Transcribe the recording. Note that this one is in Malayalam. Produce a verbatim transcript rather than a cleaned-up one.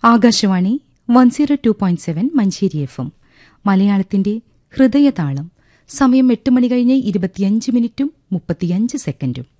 Akashvani one zero two point seven Manjeri F M മലയാളത്തിന്റെ ഹൃദയതാളം. സമയം എട്ട് മണി കഴിഞ്ഞ് ഇരുപത്തിയഞ്ച് മിനിറ്റും മുപ്പത്തിയഞ്ച് സെക്കൻഡും.